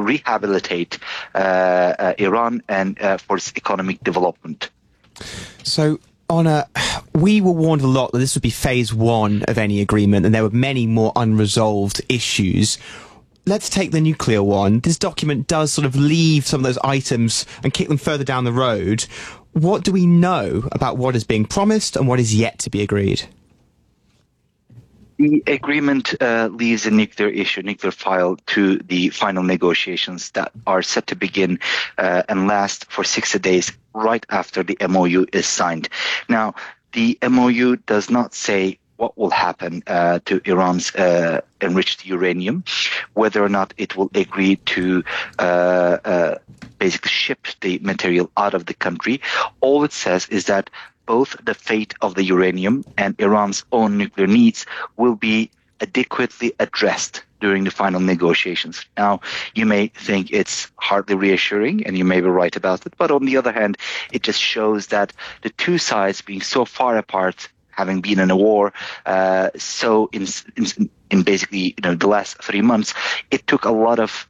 rehabilitate Iran and for its economic development. So, Anna, we were warned a lot that this would be phase one of any agreement, and there were many more unresolved issues. Let's take the nuclear one. This document does sort of leave some of those items and kick them further down the road. What do we know about what is being promised and what is yet to be agreed? The agreement leaves the nuclear file to the final negotiations that are set to begin and last for 60 days right after the MOU is signed. Now, the MOU does not say what will happen to Iran's enriched uranium, whether or not it will agree to basically ship the material out of the country. All it says is that both the fate of the uranium and Iran's own nuclear needs will be adequately addressed during the final negotiations. Now, you may think it's hardly reassuring, and you may be right about it, but on the other hand, it just shows that the two sides being so far apart, having been in a war, so in basically the last 3 months, it took a lot of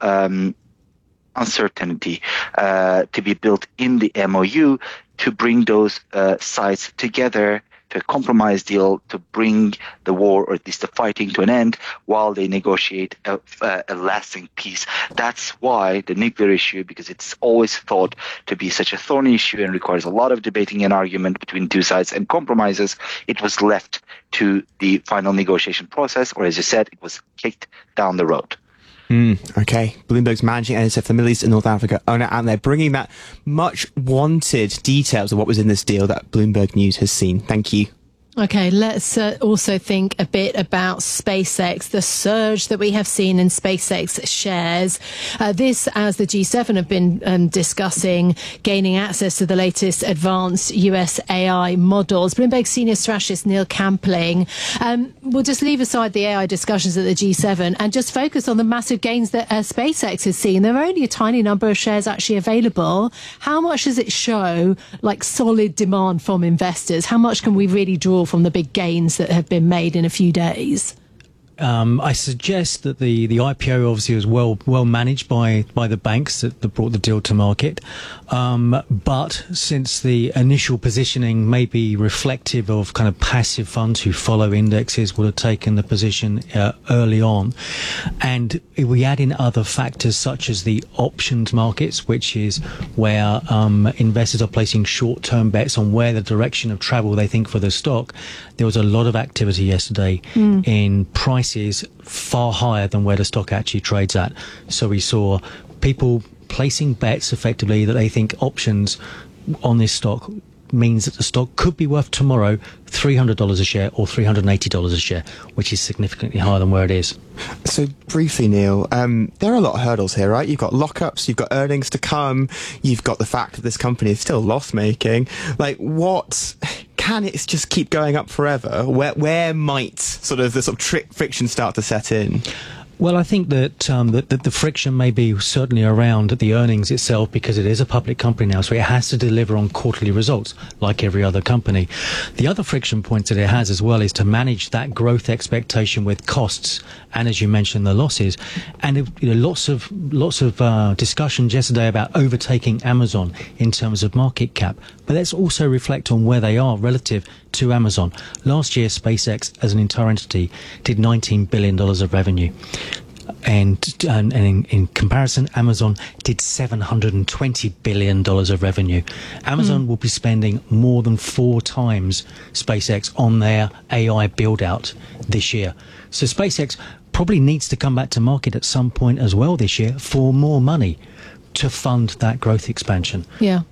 uncertainty to be built in the MOU to bring those sides together to a compromise deal to bring the war, or at least the fighting, to an end while they negotiate a lasting peace. That's why the nuclear issue, because it's always thought to be such a thorny issue and requires a lot of debating and argument between two sides and compromises, it was left to the final negotiation process, or as you said, it was kicked down the road. Okay. Bloomberg's managing editor for the Middle East and North Africa, Ona, and they're bringing that much wanted details of what was in this deal that Bloomberg News has seen. Thank you. Okay, let's also think a bit about SpaceX, the surge that we have seen in SpaceX shares. This, as the G7 have been discussing, gaining access to the latest advanced US AI models. Bloomberg senior strategist Neil Campling. We'll just leave aside the AI discussions at the G7 and just focus on the massive gains that SpaceX has seen. There are only a tiny number of shares actually available. How much does it show, like, solid demand from investors? How much can we really draw from the big gains that have been made in a few days? I suggest that the IPO obviously was well managed by the banks that brought the deal to market. But since the initial positioning may be reflective of kind of passive funds who follow indexes would have taken the position early on. And if we add in other factors such as the options markets, which is where investors are placing short-term bets on where the direction of travel they think for the stock, there was a lot of activity yesterday in prices far higher than where the stock actually trades at. So we saw people placing bets effectively that they think options on this stock means that the stock could be worth tomorrow $300 a share or $380 a share, which is significantly higher than where it is. So briefly, Neil, there are a lot of hurdles here, right? You've got lockups, you've got earnings to come, you've got the fact that this company is still loss-making. Like, what... Can it just keep going up forever? Where might the friction start to set in? Well, I think that the friction may be certainly around the earnings itself, because it is a public company now, so it has to deliver on quarterly results like every other company. The other friction point that it has as well is to manage that growth expectation with costs, and as you mentioned, the losses. And lots of discussion yesterday about overtaking Amazon in terms of market cap. But let's also reflect on where they are relative to Amazon. Last year, SpaceX, as an entire entity, did $19 billion of revenue. And in comparison, Amazon did $720 billion of revenue. Amazon will be spending more than 4 times SpaceX on their AI build-out this year. So SpaceX probably needs to come back to market at some point as well this year for more money to fund that growth expansion.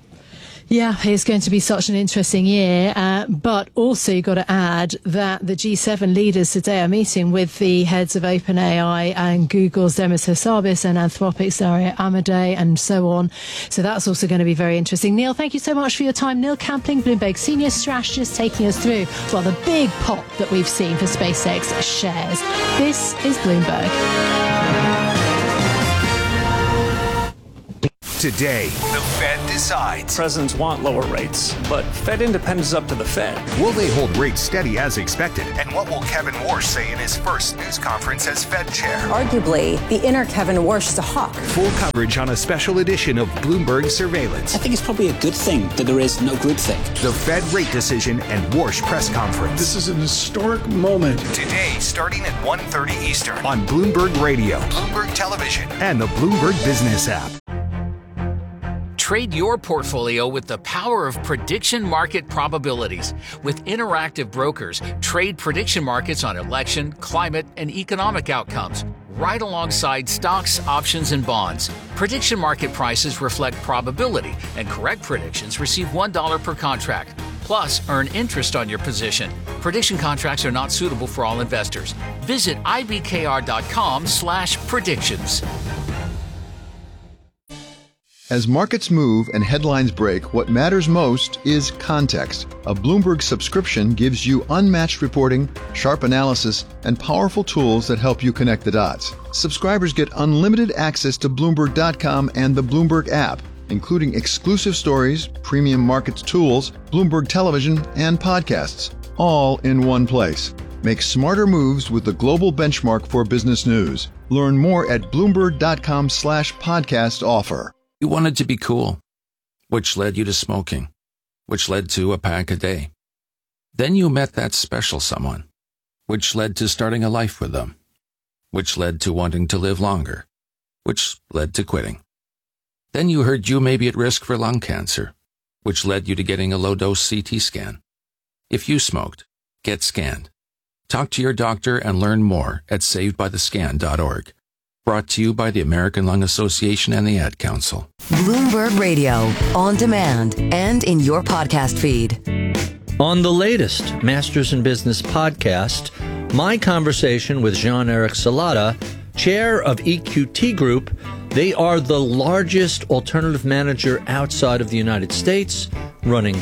Yeah, it's going to be such an interesting year. But also you've got to add that the G7 leaders today are meeting with the heads of OpenAI and Google's Demis Hassabis and Anthropic's Daria Amodei and so on. So that's also going to be very interesting. Neil, thank you so much for your time. Neil Campling, Bloomberg senior strategist, taking us through, well, the big pop that we've seen for SpaceX shares. This is Bloomberg. Today, the Fed decides. Presidents want lower rates, but Fed independence is up to the Fed. Will they hold rates steady as expected? And what will Kevin Warsh say in his first news conference as Fed chair? Arguably, the inner Kevin Warsh is a hawk. Full coverage on a special edition of Bloomberg Surveillance. I think it's probably a good thing that there is no groupthink. The Fed rate decision and Warsh press conference. This is an historic moment. Today, starting at 1:30 Eastern on Bloomberg Radio, Bloomberg Television, and the Bloomberg Business app. Trade your portfolio with the power of prediction market probabilities. With Interactive Brokers, trade prediction markets on election, climate, and economic outcomes, right alongside stocks, options, and bonds. Prediction market prices reflect probability, and correct predictions receive $1 per contract. Plus, earn interest on your position. Prediction contracts are not suitable for all investors. Visit ibkr.com/predictions. As markets move and headlines break, what matters most is context. A Bloomberg subscription gives you unmatched reporting, sharp analysis, and powerful tools that help you connect the dots. Subscribers get unlimited access to Bloomberg.com and the Bloomberg app, including exclusive stories, premium markets tools, Bloomberg Television, and podcasts, all in one place. Make smarter moves with the global benchmark for business news. Learn more at Bloomberg.com/podcast offer. You wanted to be cool, which led you to smoking, which led to a pack a day. Then you met that special someone, which led to starting a life with them, which led to wanting to live longer, which led to quitting. Then you heard you may be at risk for lung cancer, which led you to getting a low-dose CT scan. If you smoked, get scanned. Talk to your doctor and learn more at savedbythescan.org. Brought to you by the American Lung Association and the Ad Council. Bloomberg Radio, on demand and in your podcast feed. On the latest Masters in Business podcast, my conversation with Jean-Eric Salata, chair of EQT Group. They are the largest alternative manager outside of the United States, running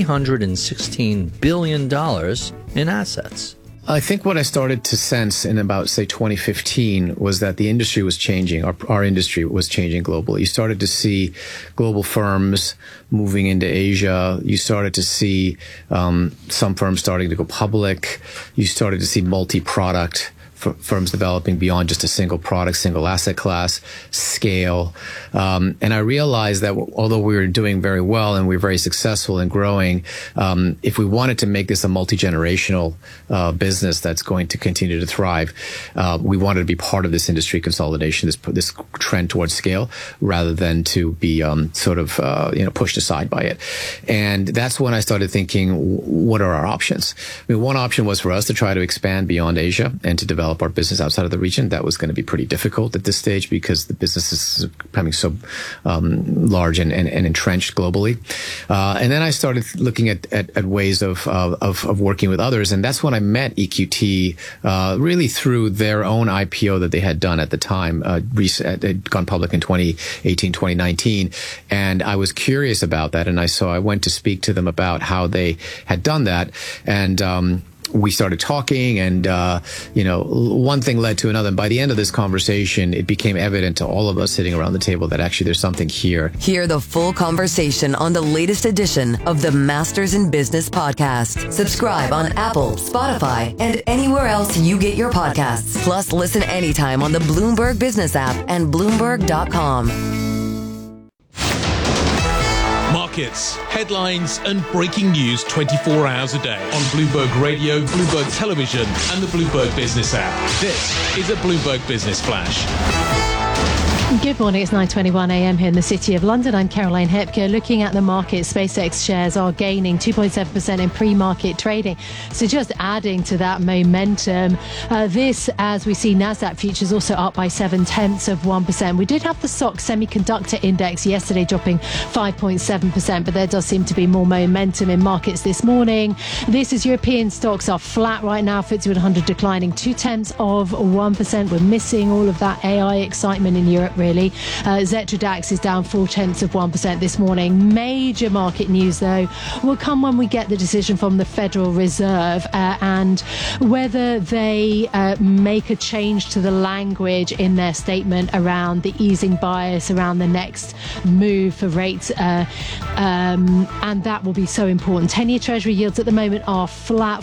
$316 billion in assets. I think what I started to sense in about, say, 2015 was that the industry was changing. Our industry was changing globally. You started to see global firms moving into Asia. You started to see some firms starting to go public. You started to see multi-product firms developing beyond just a single product, single asset class, scale. And I realized that although we were doing very well and we were very successful in growing, if we wanted to make this a multi-generational business that's going to continue to thrive, we wanted to be part of this industry consolidation, this trend towards scale, rather than to be pushed aside by it. And that's when I started thinking, what are our options? I mean, one option was for us to try to expand beyond Asia and to develop our business outside of the region. That was going to be pretty difficult at this stage because the business is becoming so large and entrenched globally. And then I started looking at ways of working with others, and that's when I met EQT really through their own IPO that they had done at the time. They'd gone public in 2018, 2019, and I was curious about that, and I went to speak to them about how they had done that, and we started talking, and one thing led to another. And by the end of this conversation, it became evident to all of us sitting around the table that actually there's something here. Hear the full conversation on the latest edition of the Masters in Business podcast. Subscribe on Apple, Spotify, and anywhere else you get your podcasts. Plus, listen anytime on the Bloomberg Business app and Bloomberg.com. Markets, headlines, and breaking news 24 hours a day on Bloomberg Radio, Bloomberg Television, and the Bloomberg Business app. This is a Bloomberg Business Flash. Good morning, it's 9:21 a.m. here in the City of London. I'm Caroline Hepker. Looking at the market, SpaceX shares are gaining 2.7% in pre-market trading. So just adding to that momentum. This, as we see, NASDAQ futures also up by 0.7%. We did have the SOX Semiconductor Index yesterday dropping 5.7%, but there does seem to be more momentum in markets this morning. This is European stocks are flat right now. FTSE 100 declining 0.2%. We're missing all of that AI excitement in Europe, really. Xetra DAX is down 0.4% this morning. Major market news, though, will come when we get the decision from the Federal Reserve and whether they make a change to the language in their statement around the easing bias around the next move for rates. And that will be so important. 10-year Treasury yields at the moment are flat,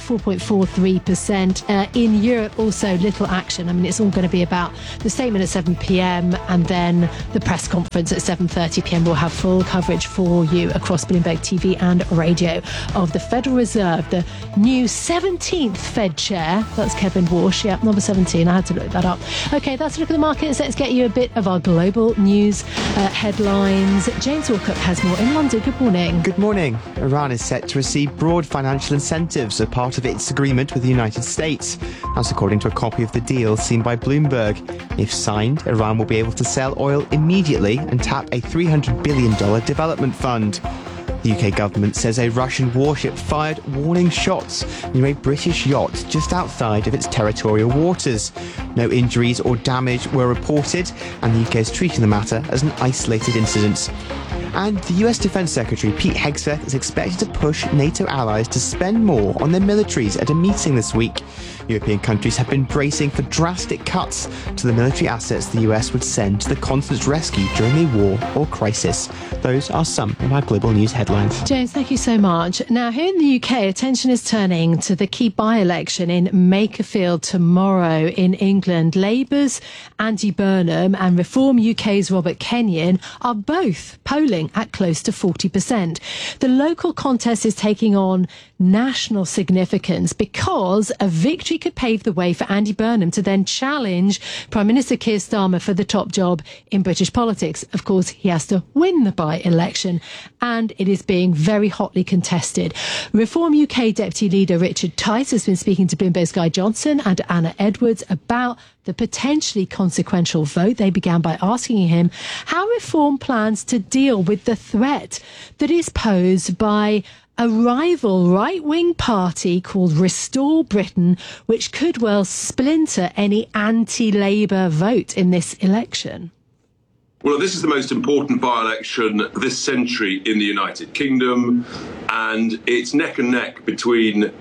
4.43%. In Europe, also little action. I mean, it's all going to be about the statement at 7 p.m. and then the press conference at 7:30 p.m. We'll have full coverage for you across Bloomberg TV and radio of the Federal Reserve, the new 17th Fed chair. That's Kevin Walsh. Yeah, number 17. I had to look that up. Okay, that's a look at the markets. Let's get you a bit of our global news headlines. James Walkup has more in London. Good morning. Good morning. Iran is set to receive broad financial incentives as part of its agreement with the United States. That's according to a copy of the deal seen by Bloomberg. If signed, Iran will be able to sell oil immediately and tap a $300 billion development fund. The UK government says a Russian warship fired warning shots near a British yacht just outside of its territorial waters. No injuries or damage were reported, and the UK is treating the matter as an isolated incident. And the US Defence Secretary Pete Hegseth is expected to push NATO allies to spend more on their militaries at a meeting this week. European countries have been bracing for drastic cuts to the military assets the US would send to the continent's rescue during a war or crisis. Those are some of our global news headlines. James, thank you so much. Now, here in the UK, attention is turning to the key by-election in Makerfield tomorrow in England. Labour's Andy Burnham and Reform UK's Robert Kenyon are both polling at close to 40%. The local contest is taking on national significance because a victory could pave the way for Andy Burnham to then challenge Prime Minister Keir Starmer for the top job in British politics. Of course, he has to win the by-election, and it is being very hotly contested. Reform UK Deputy Leader Richard Tice has been speaking to Bloomberg's Guy Johnson and Anna Edwards about the potentially consequential vote. They began by asking him how Reform plans to deal with the threat that is posed by a rival right-wing party called Restore Britain, which could well splinter any anti-Labour vote in this election. Well, this is the most important by-election this century in the United Kingdom, and it's neck and neck between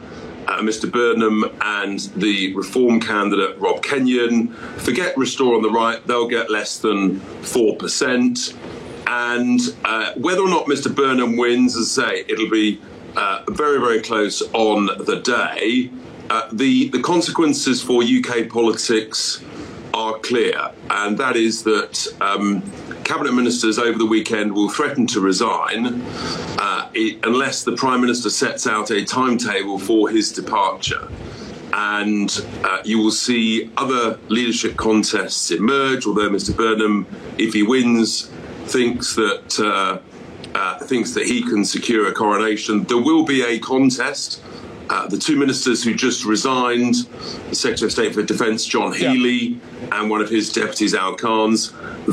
Mr Burnham and the Reform candidate Rob Kenyon. Forget Restore on the right, they'll get less than 4%. And whether or not Mr Burnham wins, as I say, it'll be very, very close on the day. The consequences for UK politics are clear, and that is that cabinet ministers over the weekend will threaten to resign unless the Prime Minister sets out a timetable for his departure. And you will see other leadership contests emerge, although Mr Burnham, if he wins, thinks that he can secure a coronation. There will be a contest. The two ministers who just resigned, the Secretary of State for Defence, John Healey, and one of his deputies, Al Carnes,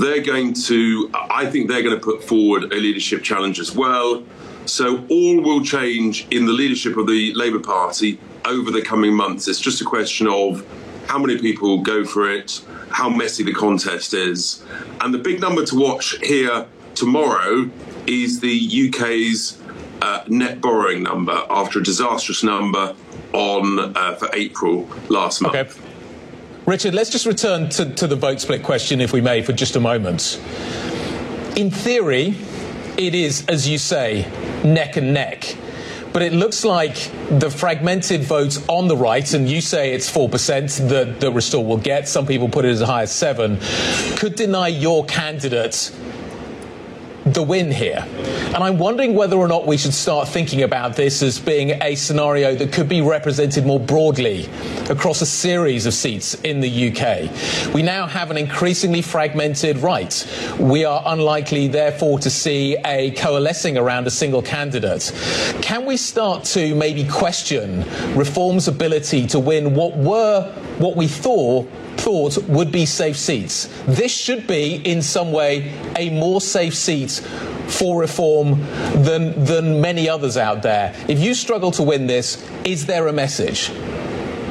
I think they're going to put forward a leadership challenge as well. So all will change in the leadership of the Labour Party over the coming months. It's just a question of how many people go for it, how messy the contest is. And the big number to watch here tomorrow is the UK's net borrowing number after a disastrous number for April last month. Okay. Richard, let's just return to the vote split question, if we may, for just a moment. In theory, it is, as you say, neck and neck. But it looks like the fragmented votes on the right, and you say it's 4% that Restore will get, some people put it as high as 7%, could deny your candidate the win here. And I'm wondering whether or not we should start thinking about this as being a scenario that could be represented more broadly across a series of seats in the UK. We now have an increasingly fragmented right. We are unlikely, therefore, to see a coalescing around a single candidate. Can we start to maybe question Reform's ability to win what we thought would be safe seats? This should be, in some way, a more safe seat for Reform than many others out there. If you struggle to win this, is there a message?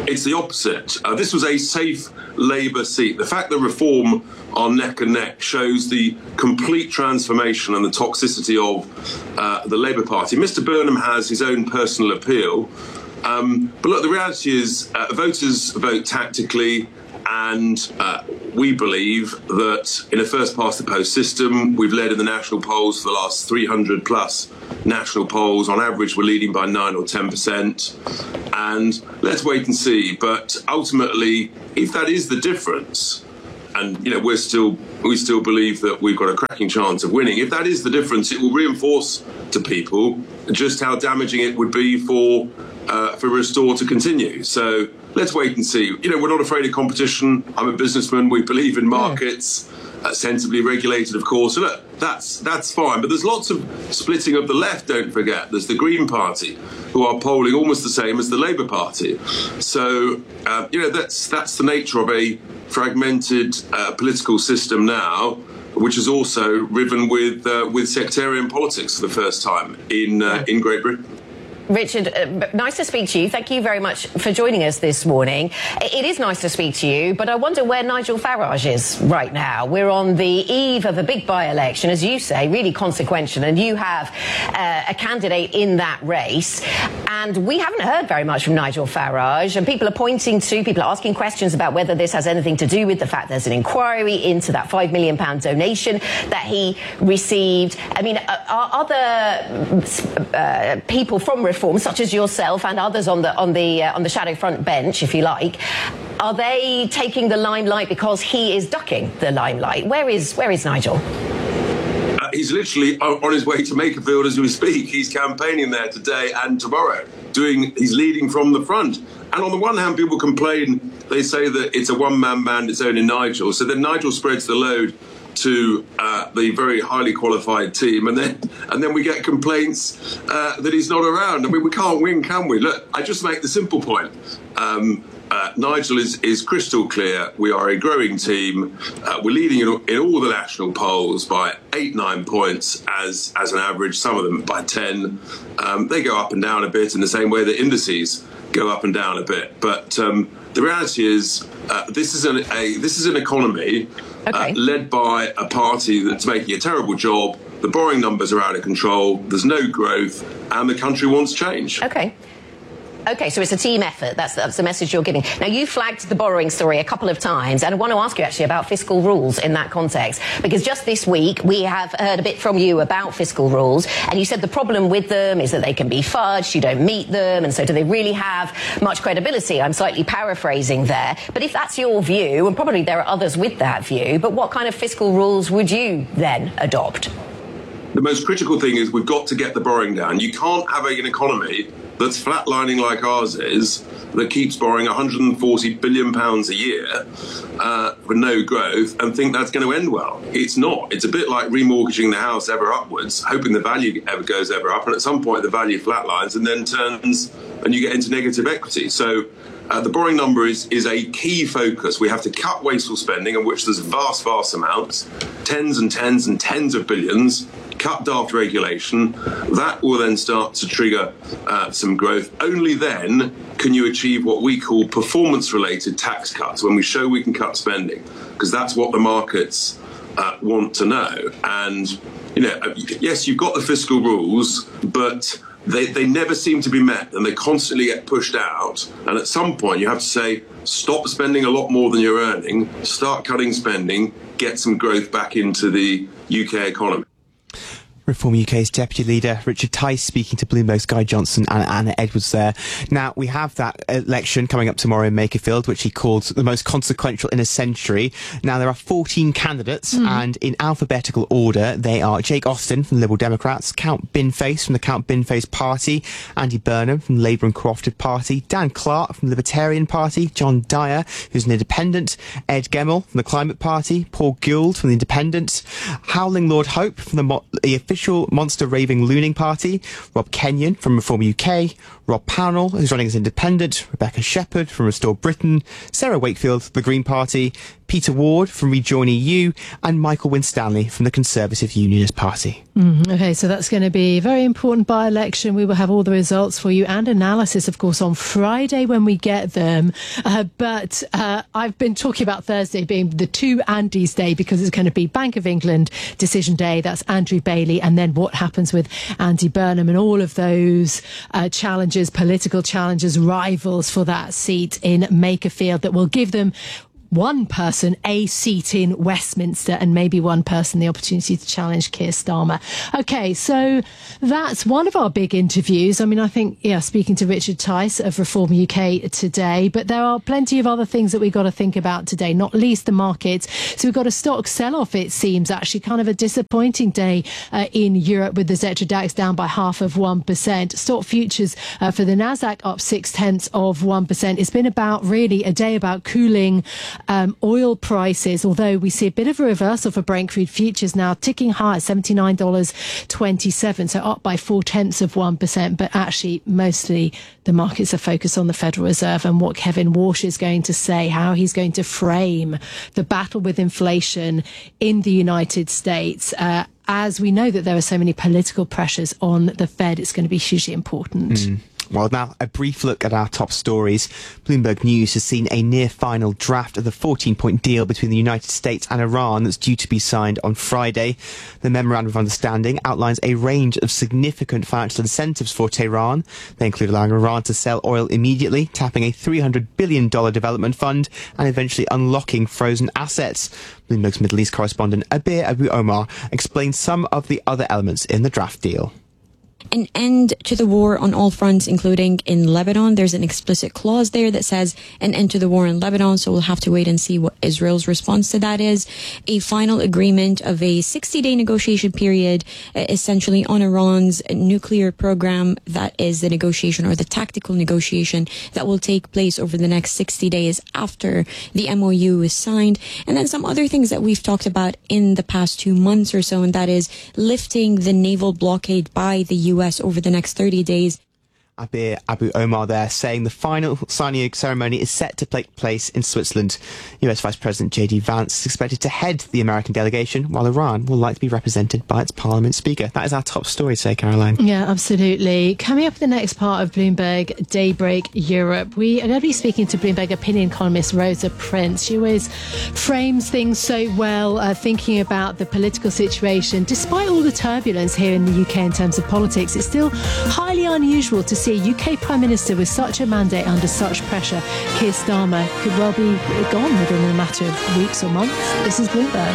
It's the opposite. This was a safe Labour seat. The fact that Reform are neck and neck shows the complete transformation and the toxicity of the Labour Party. Mr Burnham has his own personal appeal. But look, the reality is voters vote tactically, and we believe that in a first-past-the-post system, we've led in the national polls for the last 300-plus national polls. On average, we're leading by 9 or 10%. And let's wait and see. But ultimately, if that is the difference, and we still believe that we've got a cracking chance of winning. If that is the difference, it will reinforce to people just how damaging it would be for Restore to continue. So let's wait and see. We're not afraid of competition. I'm a businessman. We believe in markets, sensibly regulated, of course. So look, that's fine. But there's lots of splitting of the left. Don't forget, there's the Green Party, who are polling almost the same as the Labour Party. So that's the nature of a fragmented political system now, which is also riven with sectarian politics for the first time in Great Britain. Richard, nice to speak to you. Thank you very much for joining us this morning. It is nice to speak to you, but I wonder where Nigel Farage is right now. We're on the eve of a big by-election, as you say, really consequential, and you have a candidate in that race. And we haven't heard very much from Nigel Farage, and people are asking questions about whether this has anything to do with the fact there's an inquiry into that £5 million donation that he received. I mean, are other people from Reform, such as yourself and others on the shadow front bench, if you like, are they taking the limelight because he is ducking the limelight? Where is Nigel? He's literally on his way to Makerfield as we speak. He's campaigning there today and tomorrow. He's leading from the front. And on the one hand, people complain. They say that it's a one-man band. It's only Nigel. So then Nigel spreads the load to the very highly qualified team, and then we get complaints that he's not around. I mean, we can't win, can we? Look, I just make the simple point. Nigel is crystal clear. We are a growing team. We're leading in all the national polls by 8-9 points as an average, some of them by 10. They go up and down a bit in the same way that indices go up and down a bit. But the reality is this is an economy led by a party that's making a terrible job. The borrowing numbers are out of control. There's no growth, and the country wants change. Okay, so it's a team effort. That's the message you're giving. Now, you flagged the borrowing story a couple of times, and I want to ask you actually about fiscal rules in that context, because just this week we have heard a bit from you about fiscal rules, and you said the problem with them is that they can be fudged, you don't meet them, and so do they really have much credibility? I'm slightly paraphrasing there. But if that's your view, and probably there are others with that view, but what kind of fiscal rules would you then adopt? The most critical thing is we've got to get the borrowing down. You can't have an economy that's flatlining like ours is, that keeps borrowing £140 billion a year with no growth, and think that's going to end well. It's not. It's a bit like remortgaging the house ever upwards, hoping the value goes ever up, and at some point the value flatlines and then turns and you get into negative equity. So the borrowing number is a key focus. We have to cut wasteful spending, of which there's vast amounts, tens and tens and tens of billions, cut daft regulation. That will then start to trigger some growth. Only then can you achieve what we call performance-related tax cuts, when we show we can cut spending, because that's what the markets want to know. And, yes, you've got the fiscal rules, but they never seem to be met, and they constantly get pushed out. And at some point, you have to say, stop spending a lot more than you're earning, start cutting spending, get some growth back into the UK economy. Reform UK's Deputy Leader Richard Tice speaking to Bloomberg's Guy Johnson and Anna Edwards there. Now, we have that election coming up tomorrow in Makerfield, which he called the most consequential in a century. Now, there are 14 candidates, and in alphabetical order, they are Jake Austin from the Liberal Democrats, Count Binface from the Count Binface Party, Andy Burnham from the Labour and Co-operative Party, Dan Clark from the Libertarian Party, John Dyer, who's an independent, Ed Gemmell from the Climate Party, Paul Gould from the Independent, Howling Lord Hope from the official Monster Raving Looning Party, Rob Kenyon from Reform UK, Rob Pownall, who's running as independent, Rebecca Shepherd from Restore Britain, Sarah Wakefield, the Green Party, Peter Ward from Rejoin EU, and Michael Winstanley from the Conservative Unionist Party. Okay, so that's going to be a very important by-election. We will have all the results for you and analysis, of course, on Friday when we get them. But I've been talking about Thursday being the two Andys day because it's going to be Bank of England decision day. That's Andrew Bailey, and then what happens with Andy Burnham and all of those challenges, political challenges, rivals for that seat in Makerfield that will give them one person a seat in Westminster and maybe one person the opportunity to challenge Keir Starmer. Okay, so that's one of our big interviews. I mean, I think, speaking to Richard Tice of Reform UK today, but there are plenty of other things that we've got to think about today, not least the markets. So we've got a stock sell-off, it seems, actually kind of a disappointing day in Europe with the Xetra DAX down by 0.5%. Stock futures for the Nasdaq up 0.6%. It's been about really a day about cooling oil prices, although we see a bit of a reversal for Brent crude futures now ticking higher, $79.27, so up by 0.4%. But actually, mostly the markets are focused on the Federal Reserve and what Kevin Walsh is going to say, how he's going to frame the battle with inflation in the United States. As we know that there are so many political pressures on the Fed, it's going to be hugely important. Well, now, a brief look at our top stories. Bloomberg News has seen a near-final draft of the 14-point deal between the United States and Iran that's due to be signed on Friday. The Memorandum of Understanding outlines a range of significant financial incentives for Tehran. They include allowing Iran to sell oil immediately, tapping a $300 billion development fund, and eventually unlocking frozen assets. Bloomberg's Middle East correspondent Abir Abu Omar explains some of the other elements in the draft deal. An end to the war on all fronts, including in Lebanon. There's an explicit clause there that says an end to the war in Lebanon, so we'll have to wait and see what Israel's response to that is. A final agreement of a 60-day negotiation period, essentially on Iran's nuclear program. That is the negotiation or the tactical negotiation that will take place over the next 60 days after the MOU is signed. And then some other things that we've talked about in the past 2 months or so, and that is lifting the naval blockade by the U.S. over the next 30 days. Abir Abu Omar there saying the final signing ceremony is set to take place in Switzerland. US Vice President J.D. Vance is expected to head the American delegation, while Iran will likely be represented by its parliament speaker. That is our top story today, Caroline. Yeah, absolutely. Coming up in the next part of Bloomberg Daybreak Europe, we are going to be speaking to Bloomberg opinion columnist Rosa Prince. She always frames things so well, thinking about the political situation. Despite all the turbulence here in the UK in terms of politics, it's still highly unusual to see a UK Prime Minister with such a mandate under such pressure. Keir Starmer could well be gone within a matter of weeks or months. This is Bloomberg.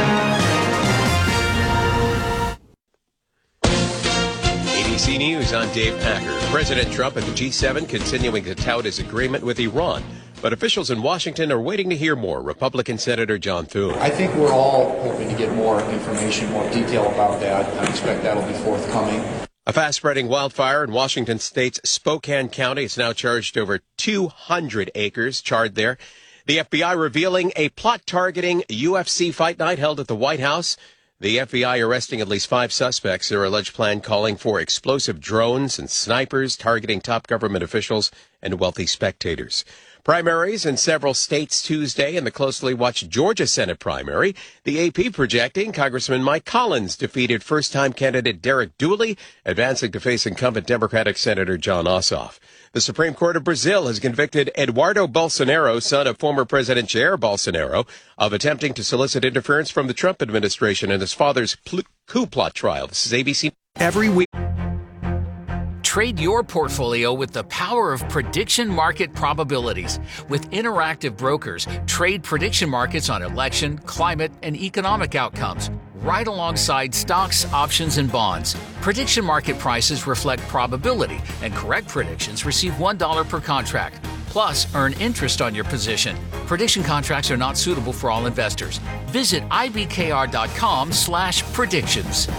ABC News, I'm Dave Packer. President Trump at the G7 continuing to tout his agreement with Iran. But officials in Washington are waiting to hear more. Republican Senator John Thune. I think we're all hoping to get more information, more detail about that. I expect that'll be forthcoming. A fast-spreading wildfire in Washington state's Spokane County has now charged over 200 acres charred there. The FBI revealing a plot targeting UFC fight night held at the White House. The FBI arresting at least 5 suspects. Their alleged plan calling for explosive drones and snipers targeting top government officials and wealthy spectators. Primaries in several states Tuesday in the closely watched Georgia Senate primary. The AP projecting Congressman Mike Collins defeated first-time candidate Derek Dooley, advancing to face incumbent Democratic Senator John Ossoff. The Supreme Court of Brazil has convicted Eduardo Bolsonaro, son of former President Jair Bolsonaro, of attempting to solicit interference from the Trump administration in his father's coup plot trial. This is ABC. Every week. Trade your portfolio with the power of prediction market probabilities. With Interactive Brokers, trade prediction markets on election, climate, and economic outcomes, right alongside stocks, options, and bonds. Prediction market prices reflect probability, and correct predictions receive $1 per contract. Plus, earn interest on your position. Prediction contracts are not suitable for all investors. Visit ibkr.com/predictions.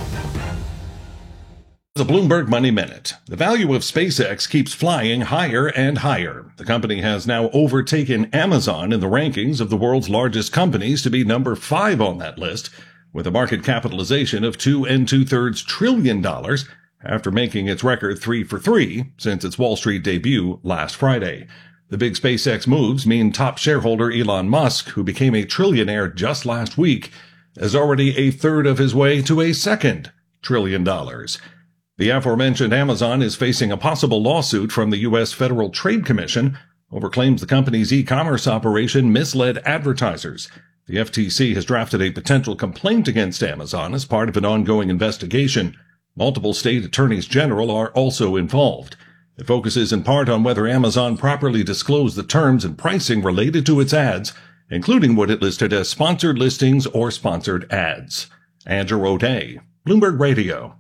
The Bloomberg Money Minute. The value of SpaceX keeps flying higher and higher. The company has now overtaken Amazon in the rankings of the world's largest companies to be number 5 on that list, with a market capitalization of $2 2/3 trillion after making its record 3 for 3 since its Wall Street debut last Friday. The big SpaceX moves mean top shareholder Elon Musk, who became a trillionaire just last week, is already a third of his way to a second $1 trillion. The aforementioned Amazon is facing a possible lawsuit from the U.S. Federal Trade Commission over claims the company's e-commerce operation misled advertisers. The FTC has drafted a potential complaint against Amazon as part of an ongoing investigation. Multiple state attorneys general are also involved. It focuses in part on whether Amazon properly disclosed the terms and pricing related to its ads, including what it listed as sponsored listings or sponsored ads. Andrew O'Day, Bloomberg Radio.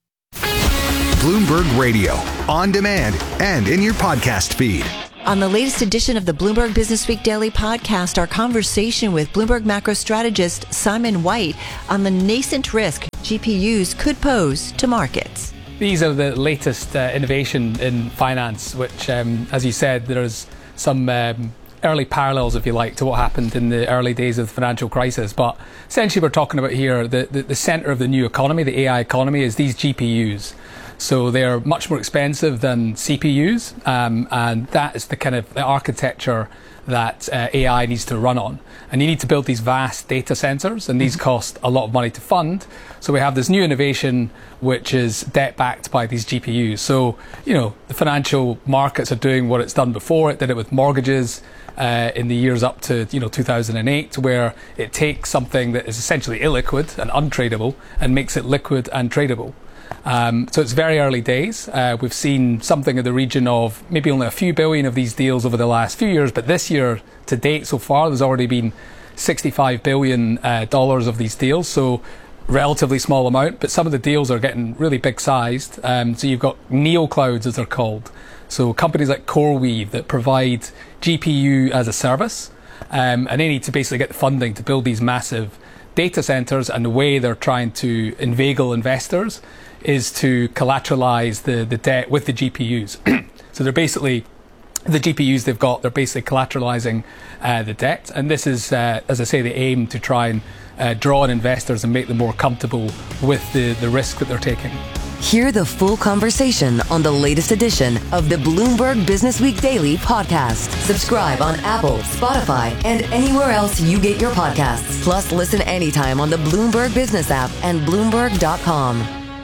Bloomberg Radio, on demand and in your podcast feed. On the latest edition of the Bloomberg Businessweek Daily Podcast, our conversation with Bloomberg macro strategist Simon White on the nascent risk GPUs could pose to markets. These are the latest innovation in finance, which, as you said, there's some early parallels, if you like, to what happened in the early days of the financial crisis. But essentially, we're talking about here the center of the new economy, the AI economy, is these GPUs. So they're much more expensive than CPUs, and that is the kind of the architecture that AI needs to run on. And you need to build these vast data centers, and these cost a lot of money to fund. So we have this new innovation, which is debt-backed by these GPUs. So, the financial markets are doing what it's done before. It did it with mortgages in the years up to, 2008, where it takes something that is essentially illiquid and untradable and makes it liquid and tradable. So it's very early days. We've seen something in the region of maybe only a few billion of these deals over the last few years, but this year to date so far there's already been $65 billion of these deals, so relatively small amount, but some of the deals are getting really big sized. So you've got neoclouds, as they're called, so companies like CoreWeave that provide GPU as a service, and they need to basically get the funding to build these massive data centers, and the way they're trying to inveigle investors is to collateralize the debt with the GPUs. So they're basically, the GPUs they've got, they're basically collateralizing the debt. And this is, as I say, the aim to try and draw in investors and make them more comfortable with the risk that they're taking. Hear the full conversation on the latest edition of the Bloomberg Businessweek Daily Podcast. Subscribe on Apple, Spotify, and anywhere else you get your podcasts. Plus, listen anytime on the Bloomberg Business app and Bloomberg.com.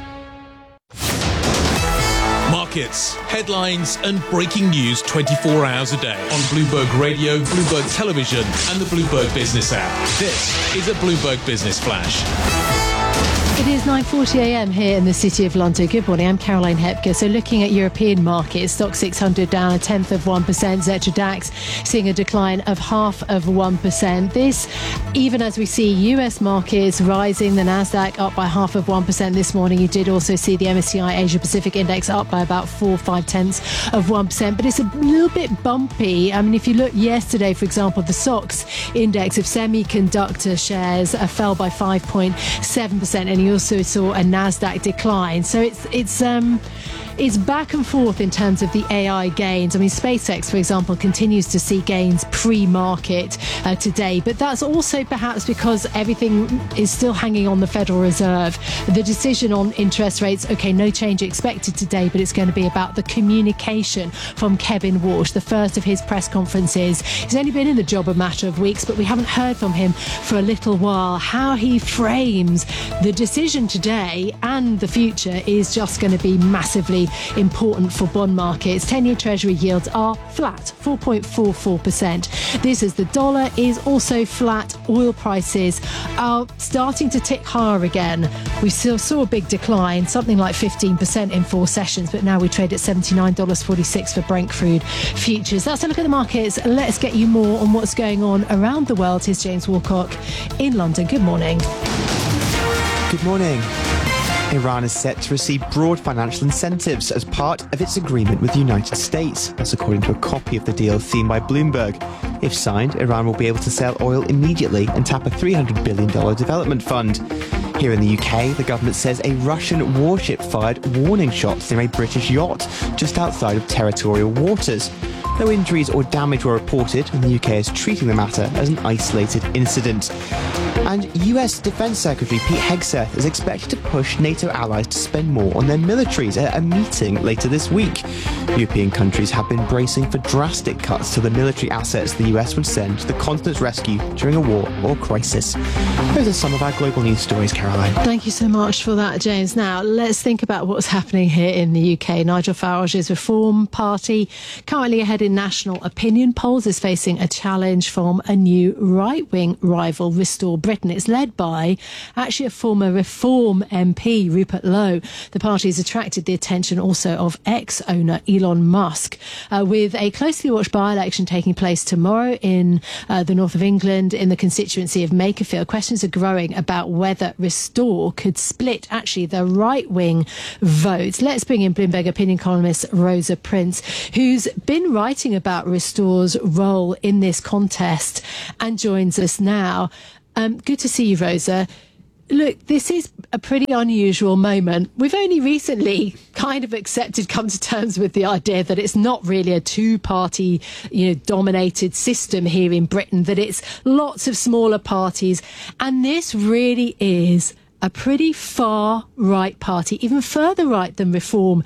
Markets, headlines, and breaking news 24 hours a day on Bloomberg Radio, Bloomberg Television, and the Bloomberg Business app. This is a Bloomberg Business Flash. It is 9:40 a.m. here in the City of London. Good morning, I'm Caroline Hepker. So looking at European markets, Stock 600 down 0.1%, Xetra DAX seeing a decline of 0.5%. This, even as we see US markets rising, the Nasdaq up by 0.5% this morning. You did also see the MSCI Asia Pacific Index up by about 0.4%, but it's a little bit bumpy. I mean, if you look yesterday, for example, the SOX index of semiconductor shares fell by 5.7%, and you also saw a Nasdaq decline. So it's back and forth in terms of the AI gains. I mean, SpaceX, for example, continues to see gains pre-market today, but that's also perhaps because everything is still hanging on the Federal Reserve. The decision on interest rates, okay, no change expected today, but it's going to be about the communication from Kevin Walsh, the first of his press conferences. He's only been in the job a matter of weeks, but we haven't heard from him for a little while. How he frames the decision today and the future is just going to be massively important for bond markets. 10-year Treasury yields are flat, 4.44%. This is the dollar is also flat. Oil prices are starting to tick higher again. We still saw a big decline, something like 15% in 4 sessions, but now we trade at $79.46 for Brent crude futures. That's a look at the markets. Let's get you more on what's going on around the world. Here's James Woolcock in London. Good morning. Good morning. Iran is set to receive broad financial incentives as part of its agreement with the United States. That's according to a copy of the deal seen by Bloomberg. If signed, Iran will be able to sell oil immediately and tap a $300 billion development fund. Here in the UK, the government says a Russian warship fired warning shots near a British yacht just outside of territorial waters. No injuries or damage were reported, and the UK is treating the matter as an isolated incident. And US Defense Secretary Pete Hegseth is expected to push NATO allies to spend more on their militaries at a meeting later this week. European countries have been bracing for drastic cuts to the military assets the US would send to the continent's rescue during a war or crisis. Those are some of our global news stories, Caroline. Thank you so much for that, James. Now, let's think about what's happening here in the UK. Nigel Farage's Reform Party, currently ahead in national opinion polls, is facing a challenge from a new right-wing rival, Restore Britain. It's led by actually a former Reform MP, Rupert Lowe. The party has attracted the attention also of ex-owner Elon Musk, with a closely watched by-election taking place tomorrow in the north of England in the constituency of Makerfield. Questions are growing about whether Restore could split actually the right-wing votes. Let's bring in Bloomberg opinion columnist Rosa Prince, who's been writing about Restore's role in this contest and joins us now. Good to see you, Rosa. Look, this is a pretty unusual moment. We've only recently kind of come to terms with the idea that it's not really a two-party, dominated system here in Britain, that it's lots of smaller parties. And this really is a pretty far right party, even further right than Reform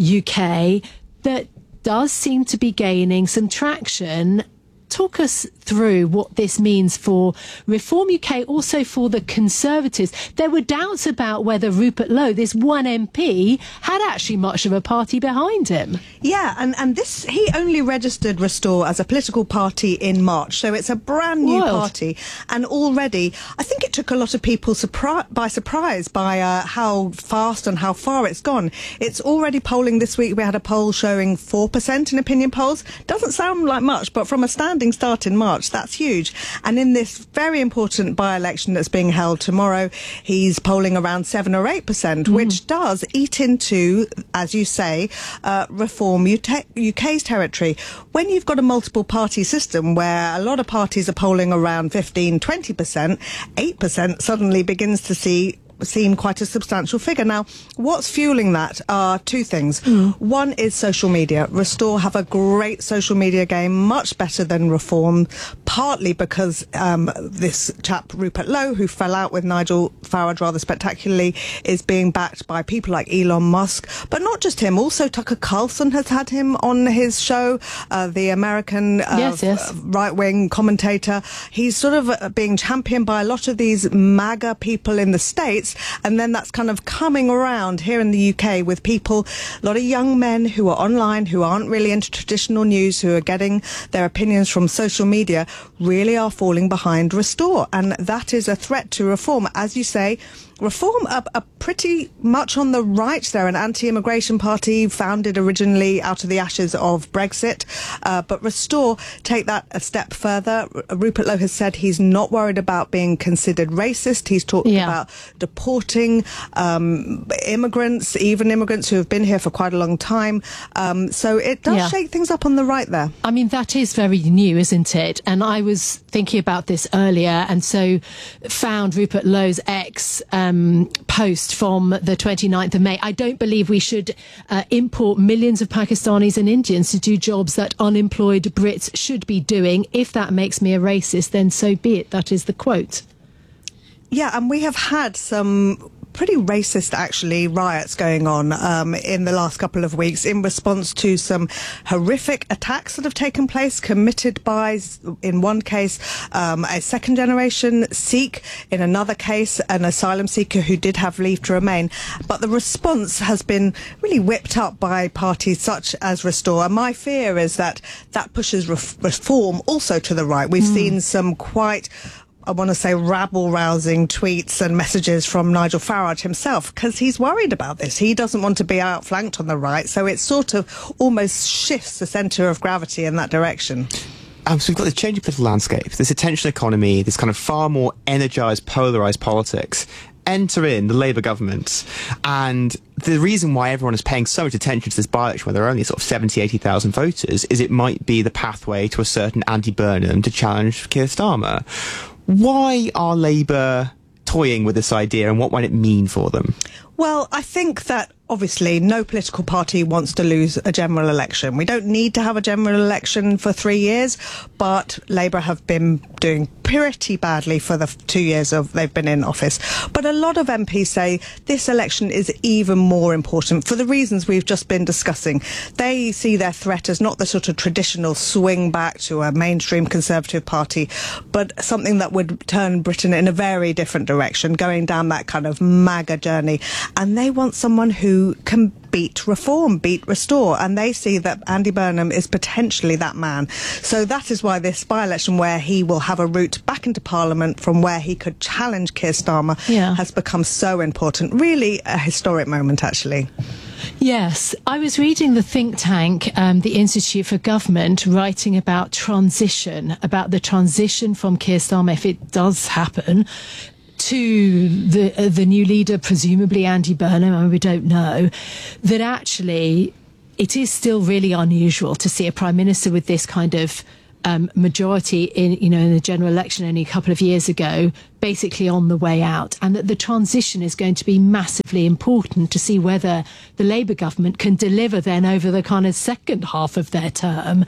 UK, that does seem to be gaining some traction. Talk us through what this means for Reform UK, also for the Conservatives. There were doubts about whether Rupert Lowe, this one MP, had actually much of a party behind him. Yeah, and this, he only registered Restore as a political party in March, so it's a brand new party. And already, I think it took a lot of people by surprise by how fast and how far it's gone. It's already polling this week. We had a poll showing 4% in opinion polls. Doesn't sound like much, but from a standing start in March, that's huge. And in this very important by-election that's being held tomorrow, he's polling around 7 or 8%, which does eat into, as you say, Reform UK's territory. When you've got a multiple party system where a lot of parties are polling around 15, 20%, 8% suddenly begins to seem quite a substantial figure. Now, what's fueling that are two things. One is social media. Restore have a great social media game, much better than Reform, partly because this chap, Rupert Lowe, who fell out with Nigel Farage rather spectacularly, is being backed by people like Elon Musk. But not just him, also Tucker Carlson has had him on his show, the American right-wing commentator. He's sort of being championed by a lot of these MAGA people in the States. And then that's kind of coming around here in the UK with people, a lot of young men who are online, who aren't really into traditional news, who are getting their opinions from social media, really are falling behind Restore. And that is a threat to Reform. As you say, Reform are pretty much on the right. They're an anti-immigration party founded originally out of the ashes of Brexit. But Restore take that a step further. Rupert Lowe has said he's not worried about being considered racist. He's talked about deporting immigrants, even immigrants who have been here for quite a long time. So it does shake things up on the right there. I mean, that is very new, isn't it? And I was thinking about this earlier, and so found Rupert Lowe's post from the 29th of May. I don't believe we should import millions of Pakistanis and Indians to do jobs that unemployed Brits should be doing. If that makes me a racist, then so be it. That is the quote. Yeah, and we have had some pretty racist, actually, riots going on in the last couple of weeks in response to some horrific attacks that have taken place, committed by, in one case, a second-generation Sikh, in another case, an asylum seeker who did have leave to remain. But the response has been really whipped up by parties such as Restore. And my fear is that that pushes Reform also to the right. We've seen some quite, I want to say, rabble-rousing tweets and messages from Nigel Farage himself, because he's worried about this. He doesn't want to be outflanked on the right, so it sort of almost shifts the centre of gravity in that direction. So we've got this changing political landscape, this attention economy, this kind of far more energised, polarised politics. Enter in the Labour government, and the reason why everyone is paying so much attention to this by-election, where there are only sort of 70, 80,000 voters, is it might be the pathway to a certain Andy Burnham to challenge Keir Starmer. Why are Labour toying with this idea, and what might it mean for them? Well, I think that obviously no political party wants to lose a general election. We don't need to have a general election for 3 years, but Labour have been doing pretty badly for the 2 years they've been in office. But a lot of MPs say this election is even more important for the reasons we've just been discussing. They see their threat as not the sort of traditional swing back to a mainstream Conservative party, but something that would turn Britain in a very different direction, going down that kind of MAGA journey. And they want someone who can beat Reform, beat Restore, and they see that Andy Burnham is potentially that man. So that is why this by-election, where he will have a route back into Parliament from where he could challenge Keir Starmer, has become so important. Really a historic moment, actually. Yes, I was reading the think tank, the Institute for Government, writing about the transition from Keir Starmer, if it does happen, to the new leader, presumably Andy Burnham, and we don't know, that actually it is still really unusual to see a Prime Minister with this kind of majority in the general election only a couple of years ago, basically on the way out, and that the transition is going to be massively important to see whether the Labour government can deliver then over the kind of second half of their term.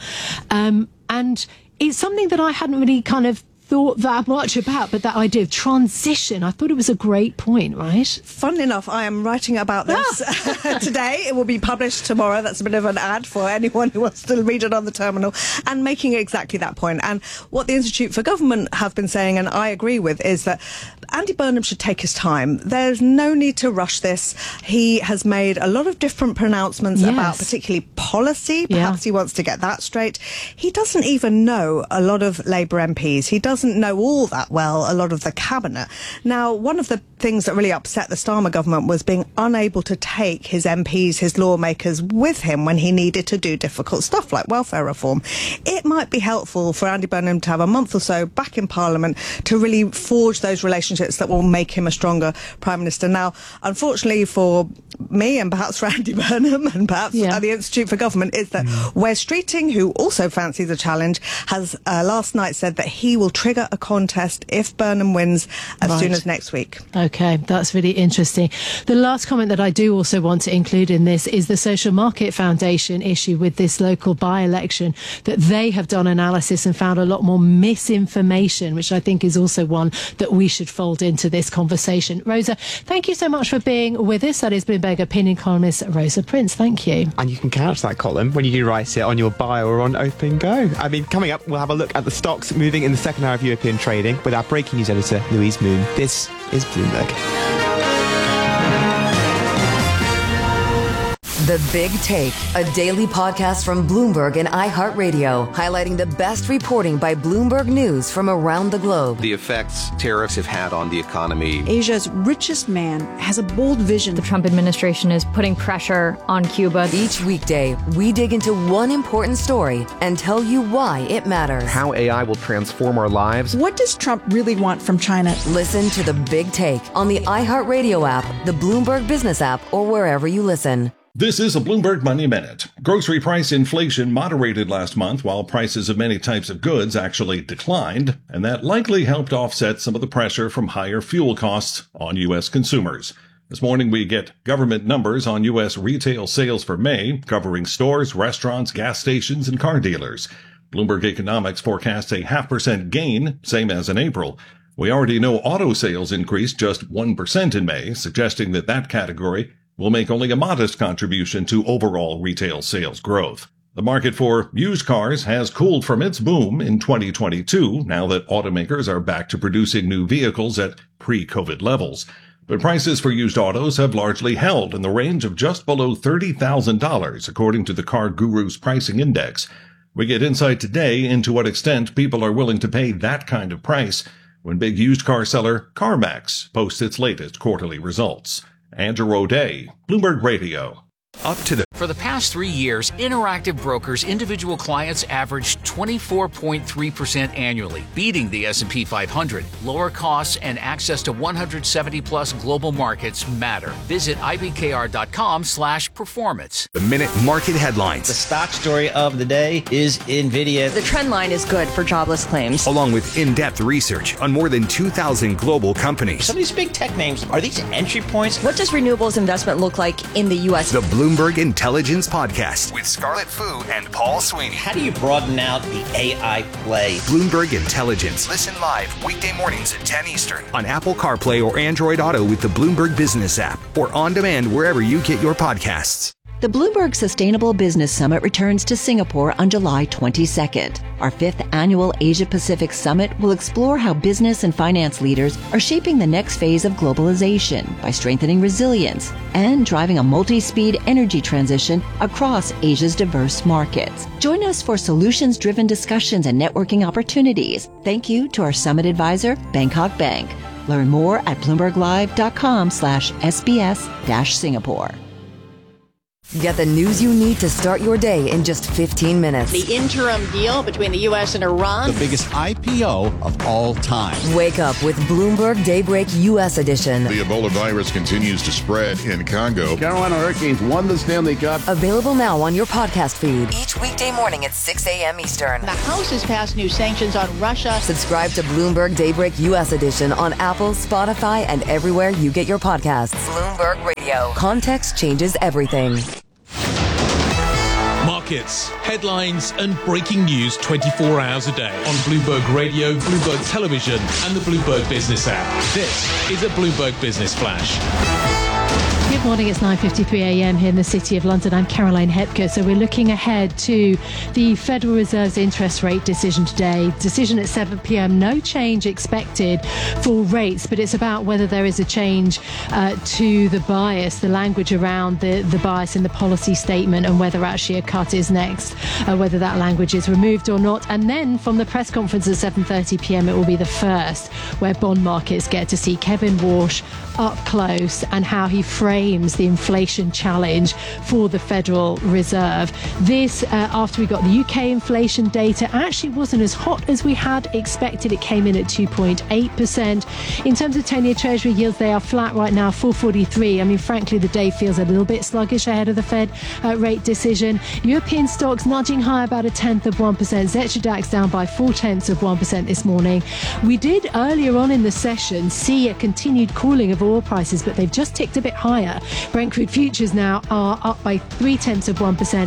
And it's something that I hadn't really kind of thought that much about, but that idea of transition, I thought it was a great point, right? Funnily enough, I am writing about this today. It will be published tomorrow. That's a bit of an ad for anyone who wants to read it on the terminal, and making exactly that point. And what the Institute for Government have been saying, and I agree with, is that Andy Burnham should take his time. There's no need to rush this. He has made a lot of different pronouncements about particularly policy. Perhaps he wants to get that straight. He doesn't even know a lot of Labour MPs. He doesn't know all that well a lot of the cabinet. Now, one of the things that really upset the Starmer government was being unable to take his MPs, his lawmakers, with him when he needed to do difficult stuff like welfare reform. It might be helpful for Andy Burnham to have a month or so back in Parliament to really forge those relationships that will make him a stronger Prime Minister. Now, unfortunately for me, and perhaps for Andy Burnham, and perhaps at the Institute for Government, is that Wes Streeting, who also fancies a challenge, has last night said that he will trigger a contest if Burnham wins as soon as next week. Okay, that's really interesting. The last comment that I do also want to include in this is the Social Market Foundation issue with this local by-election, that they have done analysis and found a lot more misinformation, which I think is also one that we should fold into this conversation. Rosa, thank you so much for being with us. That is Bloomberg opinion columnist Rosa Prince. Thank you. And you can couch that column when you do write it on your bio or on Open Go. I mean, coming up, we'll have a look at the stocks moving in the second hour of European trading with our breaking news editor, Louise Moon. This is Bloomberg. The Big Take, a daily podcast from Bloomberg and iHeartRadio, highlighting the best reporting by Bloomberg News from around the globe. The effects tariffs have had on the economy. Asia's richest man has a bold vision. The Trump administration is putting pressure on Cuba. Each weekday, we dig into one important story and tell you why it matters. How AI will transform our lives. What does Trump really want from China? Listen to The Big Take on the iHeartRadio app, the Bloomberg Business app, or wherever you listen. This is a Bloomberg Money Minute. Grocery price inflation moderated last month while prices of many types of goods actually declined, and that likely helped offset some of the pressure from higher fuel costs on U.S. consumers. This morning we get government numbers on U.S. retail sales for May, covering stores, restaurants, gas stations, and car dealers. Bloomberg Economics forecasts a 0.5% gain, same as in April. We already know auto sales increased just 1% in May, suggesting that category will make only a modest contribution to overall retail sales growth. The market for used cars has cooled from its boom in 2022, now that automakers are back to producing new vehicles at pre-COVID levels. But prices for used autos have largely held in the range of just below $30,000, according to the Car Guru's pricing index. We get insight today into what extent people are willing to pay that kind of price when big used car seller CarMax posts its latest quarterly results. Andrew O'Day, Bloomberg Radio. Up to the... For the past 3 years, Interactive Brokers individual clients averaged 24.3% annually, beating the S&P 500. Lower costs and access to 170 plus global markets matter. Visit ibkr.com/performance. The Minute Market Headlines. The stock story of the day is NVIDIA. The trend line is good for jobless claims. Along with in-depth research on more than 2,000 global companies. Some of these big tech names, are these entry points? What does renewables investment look like in the U.S.? The Bloomberg Intelligence Podcast with Scarlett Fu and Paul Sweeney. How do you broaden out the AI play? Bloomberg Intelligence. Listen live weekday mornings at 10 Eastern on Apple CarPlay or Android Auto with the Bloomberg Business app or on demand wherever you get your podcasts. The Bloomberg Sustainable Business Summit returns to Singapore on July 22nd. Our 5th annual Asia-Pacific Summit will explore how business and finance leaders are shaping the next phase of globalization by strengthening resilience and driving a multi-speed energy transition across Asia's diverse markets. Join us for solutions-driven discussions and networking opportunities. Thank you to our summit advisor, Bangkok Bank. Learn more at bloomberglive.com/SBS-Singapore. Get the news you need to start your day in just 15 minutes. The interim deal between the U.S. and Iran. The biggest IPO of all time. Wake up with Bloomberg Daybreak U.S. edition. The Ebola virus continues to spread in Congo. Carolina Hurricanes won the Stanley Cup. Available now on your podcast feed. Each weekday morning at 6 a.m. Eastern. The House has passed new sanctions on Russia. Subscribe to Bloomberg Daybreak U.S. edition on Apple, Spotify, and everywhere you get your podcasts. Bloomberg Radio. Context changes everything. Markets, headlines, and breaking news 24 hours a day on Bloomberg Radio, Bloomberg Television, and the Bloomberg Business app. This is a Bloomberg Business Flash. Good morning, it's 9:53 a.m. here in the City of London. I'm Caroline Hepker. So we're looking ahead to the Federal Reserve's interest rate decision today. Decision at 7 p.m. No change expected for rates, but it's about whether there is a change to the bias, the language around the bias in the policy statement, and whether actually a cut is next, whether that language is removed or not. And then from the press conference at 7:30 p.m. it will be the first where bond markets get to see Kevin Warsh up close and how he frames the inflation challenge for the Federal Reserve. This, after we got the UK inflation data, actually wasn't as hot as we had expected. It came in at 2.8%. In terms of 10-year Treasury yields, they are flat right now, 4.43. I mean, frankly, the day feels a little bit sluggish ahead of the Fed rate decision. European stocks nudging higher about 0.1%. Xetra DAX down by 0.4% this morning. We did earlier on in the session see a continued cooling of oil prices, but they've just ticked a bit higher. Brent crude futures now are up by 0.3%,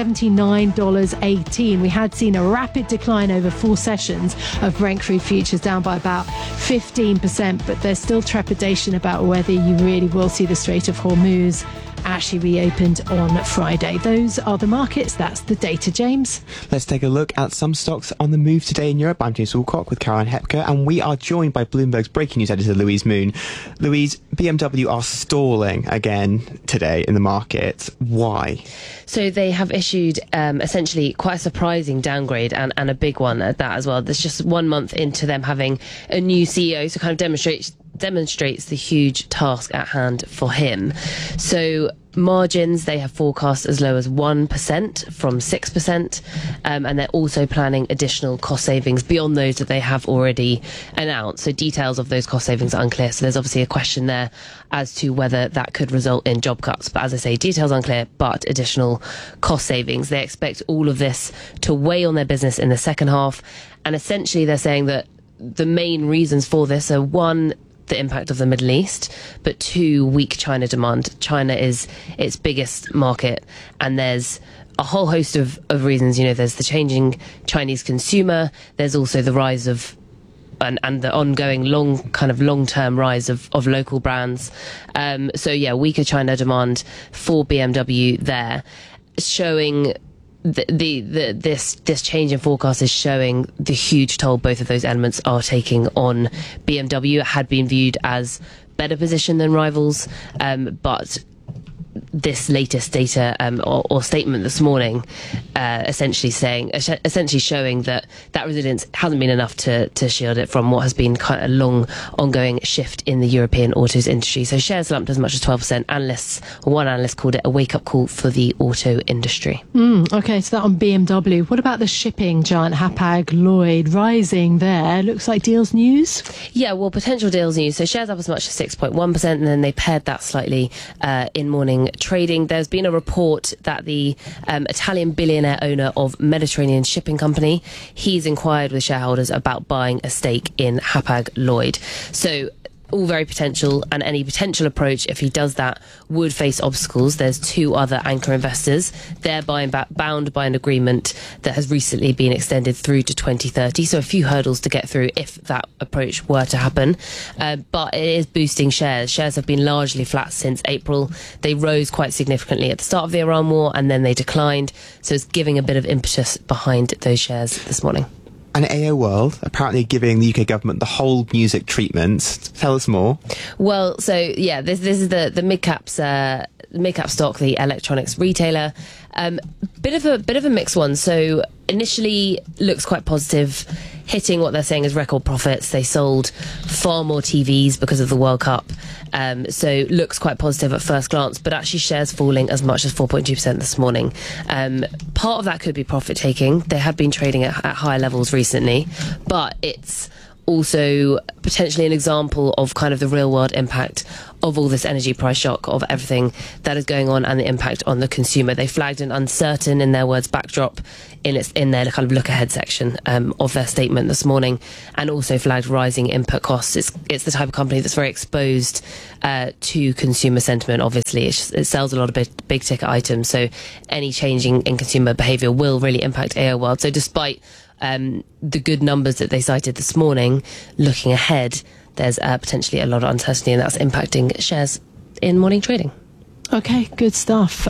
$79.18. We had seen a rapid decline over 4 sessions of Brent crude futures, down by about 15%, but there's still trepidation about whether you really will see the Strait of Hormuz actually reopened on Friday. Those are the markets. That's the data, James. Let's take a look at some stocks on the move today in Europe. I'm James Alcock with Caroline Hepker, and we are joined by Bloomberg's breaking news editor, Louise Moon. Louise, BMW are stalling again today in the market. Why? So they have issued essentially quite a surprising downgrade and a big one at that as well. There's just 1 month into them having a new CEO, so kind of demonstrates the huge task at hand for him. So margins, they have forecast as low as 1% from 6%, and they're also planning additional cost savings beyond those that they have already announced. So details of those cost savings are unclear, so there's obviously a question there as to whether that could result in job cuts. But as I say, details unclear, but additional cost savings. They expect all of this to weigh on their business in the second half, and essentially they're saying that the main reasons for this are, one, the impact of the Middle East, but 2, weak China demand. China is its biggest market, and there's a whole host of reasons. You know, there's the changing Chinese consumer, there's also the rise of and the ongoing long-term rise of local brands. So yeah, weaker China demand for BMW there, showing this change in forecast is showing the huge toll both of those elements are taking on BMW. It had been viewed as better positioned than rivals, but this latest data or statement this morning, essentially showing that resilience hasn't been enough to shield it from what has been quite a long ongoing shift in the European autos industry. So shares slumped as much as 12%. One analyst called it a wake-up call for the auto industry. Okay, so that on BMW. What about the shipping giant Hapag-Lloyd rising there? Looks like deals news? Yeah, well, potential deals news. So shares up as much as 6.1%, and then they paired that slightly in morning trading. There's been a report that the Italian billionaire owner of Mediterranean Shipping Company, he's inquired with shareholders about buying a stake in Hapag-Lloyd. So all very potential, and any potential approach, if he does that, would face obstacles. There's two other anchor investors. They're bound by an agreement that has recently been extended through to 2030, so a few hurdles to get through if that approach were to happen. But it is boosting shares. Shares have been largely flat since April. They rose quite significantly at the start of the Iran war, and then they declined, so it's giving a bit of impetus behind those shares this morning. And AO World apparently giving the UK government the whole music treatment. Tell us more. Well, so yeah, this is the mid-cap stock, the electronics retailer. Bit of a mixed one. So initially looks quite positive, hitting what they're saying is record profits. They sold far more TVs because of the World Cup. So looks quite positive at first glance, but actually shares falling as much as 4.2% this morning. Part of that could be profit taking. They had been trading at higher levels recently, but it's also potentially an example of kind of the real world impact of all this energy price shock, of everything that is going on and the impact on the consumer. They flagged an uncertain, in their words, backdrop in their kind of look ahead section of their statement this morning, and also flagged rising input costs. It's the type of company that's very exposed to consumer sentiment. Obviously, it sells a lot of big ticket items, so any changing in consumer behaviour will really impact AO World. So despite the good numbers that they cited this morning, looking ahead, there's potentially a lot of uncertainty, and that's impacting shares in morning trading. Okay, good stuff.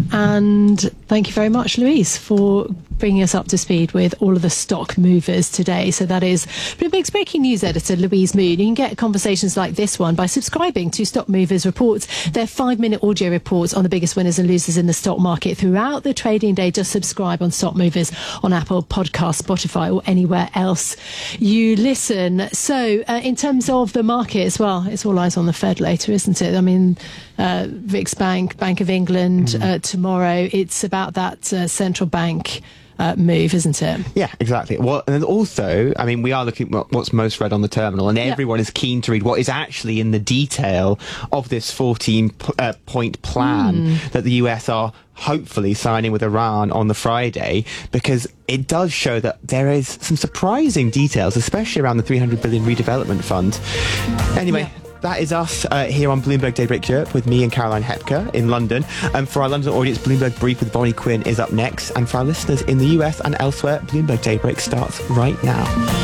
And thank you very much, Louise, for bringing us up to speed with all of the stock movers today. So that is Bloomberg's breaking news editor, Louise Moon. You can get conversations like this one by subscribing to Stock Movers Reports. They're 5-minute audio reports on the biggest winners and losers in the stock market throughout the trading day. Just subscribe on Stock Movers on Apple Podcasts, Spotify, or anywhere else you listen. So in terms of the markets, well, it's all eyes on the Fed later, isn't it? I mean, Riksbank, Bank of England, tomorrow. It's about that central bank move, isn't it? Yeah, exactly. Well, and also, I mean, we are looking at what's most read on the terminal, and everyone is keen to read what is actually in the detail of this 14-point plan that the US are hopefully signing with Iran on the Friday, because it does show that there is some surprising details, especially around the $300 billion redevelopment fund. Anyway. Yeah. That is us here on Bloomberg Daybreak Europe with me and Caroline Hepker in London. For our London audience, Bloomberg Brief with Bonnie Quinn is up next. And for our listeners in the US and elsewhere, Bloomberg Daybreak starts right now.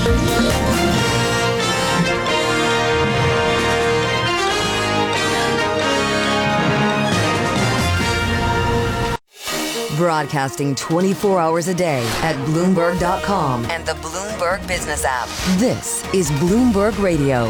Broadcasting 24 hours a day at Bloomberg.com and the Bloomberg Business app. This is Bloomberg Radio.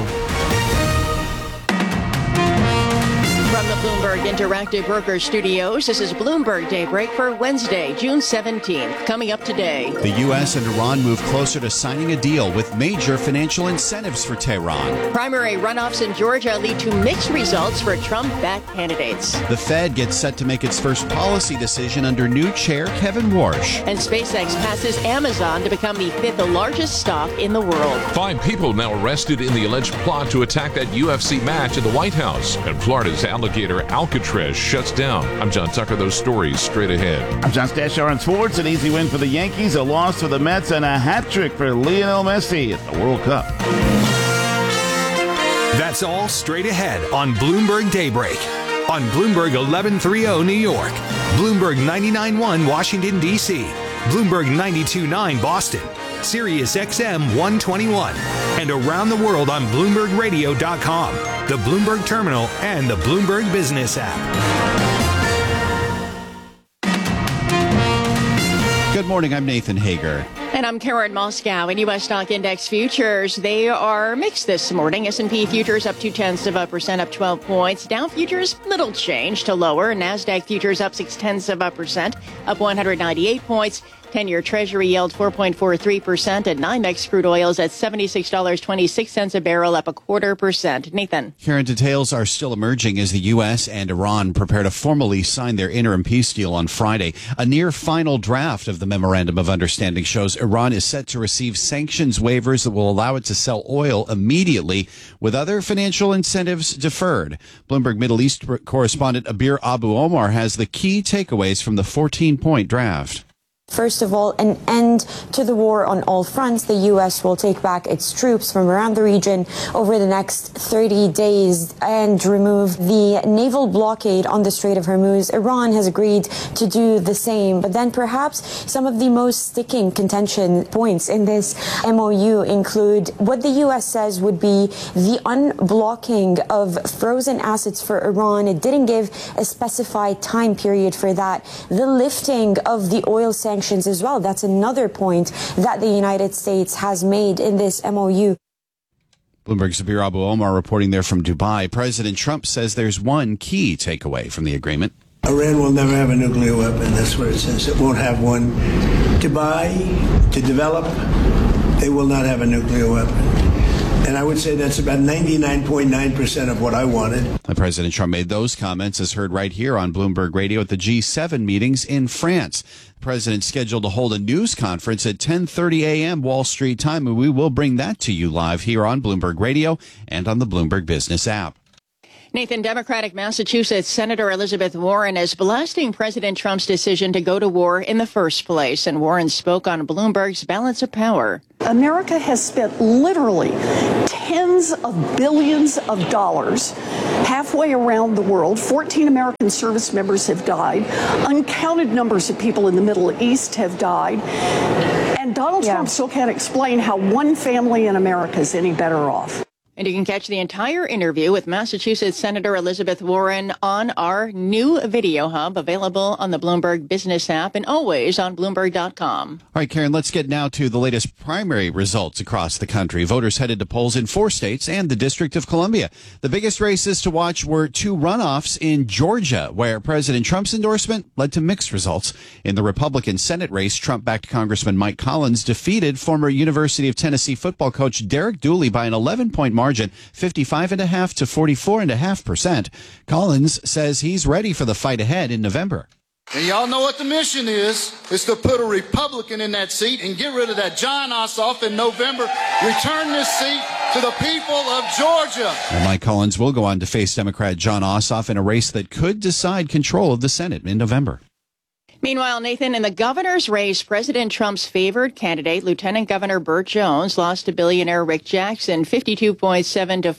From the Bloomberg Interactive Brokers Studios, this is Bloomberg Daybreak for Wednesday, June 17th. Coming up today. The U.S. and Iran move closer to signing a deal with major financial incentives for Tehran. Primary runoffs in Georgia lead to mixed results for Trump-backed candidates. The Fed gets set to make its first policy decision under new chair Kevin Warsh. And SpaceX passes Amazon to become the 5th largest stock in the world. 5 people now arrested in the alleged plot to attack that UFC match at the White House. And Florida's alligator Alcatraz shuts down. I'm John Tucker. Those stories straight ahead. I'm John Stashar on sports. An easy win for the Yankees, a loss for the Mets, and a hat trick for Lionel Messi at the World Cup. That's all straight ahead on Bloomberg Daybreak. On Bloomberg 1130 New York, Bloomberg 99.1 Washington, D.C., Bloomberg 92.9 Boston, Sirius XM 121, and around the world on BloombergRadio.com, the Bloomberg Terminal, and the Bloomberg Business app. Good morning, I'm Nathan Hager. And I'm Karen Moscow. In U.S. stock index futures, they are mixed this morning. S&P futures up 0.2%, up 12 points. Dow futures, little change to lower. NASDAQ futures up 0.6%, up 198 points. 10-year Treasury yield 4.43%, and NYMEX crude oils at $76.26 a barrel, up 0.25%. Nathan. Karen, details are still emerging as the U.S. and Iran prepare to formally sign their interim peace deal on Friday. A near final draft of the Memorandum of Understanding shows Iran is set to receive sanctions waivers that will allow it to sell oil immediately, with other financial incentives deferred. Bloomberg Middle East correspondent Abir Abu Omar has the key takeaways from the 14-point draft. First of all, an end to the war on all fronts. The U.S. will take back its troops from around the region over the next 30 days and remove the naval blockade on the Strait of Hormuz. Iran has agreed to do the same. But then perhaps some of the most sticking contention points in this MOU include what the U.S. says would be the unblocking of frozen assets for Iran. It didn't give a specified time period for that. The lifting of the oil sanctions as well. That's another point that the United States has made in this MOU. Bloomberg's Abir Abu Omar reporting there from Dubai. President Trump says there's one key takeaway from the agreement. Iran will never have a nuclear weapon. That's what it says. It won't have one to buy, to develop. They will not have a nuclear weapon. And I would say that's about 99.9% of what I wanted. President Trump made those comments as heard right here on Bloomberg Radio at the G7 meetings in France. The president's scheduled to hold a news conference at 10:30 a.m. Wall Street time, and we will bring that to you live here on Bloomberg Radio and on the Bloomberg Business app. Nathan, Democratic Massachusetts Senator Elizabeth Warren is blasting President Trump's decision to go to war in the first place. And Warren spoke on Bloomberg's Balance of Power. America has spent literally tens of billions of dollars halfway around the world. 14 American service members have died. Uncounted numbers of people in the Middle East have died. And Donald Trump still can't explain how one family in America is any better off. And you can catch the entire interview with Massachusetts Senator Elizabeth Warren on our new video hub, available on the Bloomberg Business app and always on Bloomberg.com. All right, Karen, let's get now to the latest primary results across the country. Voters headed to polls in 4 states and the District of Columbia. The biggest races to watch were 2 runoffs in Georgia, where President Trump's endorsement led to mixed results. In the Republican Senate race, Trump-backed Congressman Mike Collins defeated former University of Tennessee football coach Derek Dooley by an 11-point margin, 55.5% to 44.5%. Collins says he's ready for the fight ahead in November. And y'all know what the mission is. It's to put a Republican in that seat and get rid of that Jon Ossoff in November. Return this seat to the people of Georgia. And Mike Collins will go on to face Democrat Jon Ossoff in a race that could decide control of the Senate in November. Meanwhile, Nathan, in the governor's race, President Trump's favored candidate, Lieutenant Governor Burt Jones, lost to billionaire Rick Jackson 52.7 to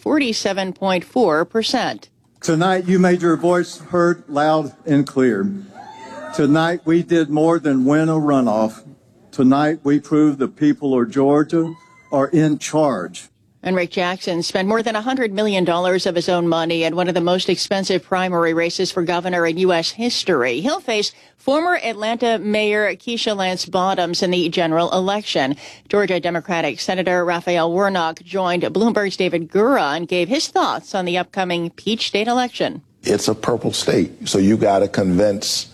47.4%. Tonight, you made your voice heard loud and clear. Tonight, we did more than win a runoff. Tonight, we proved the people of Georgia are in charge. And Rick Jackson spent more than $100 million of his own money in one of the most expensive primary races for governor in U.S. history. He'll face former Atlanta Mayor Keisha Lance Bottoms in the general election. Georgia Democratic Senator Raphael Warnock joined Bloomberg's David Gura and gave his thoughts on the upcoming Peach State election. It's a purple state, so you got to convince,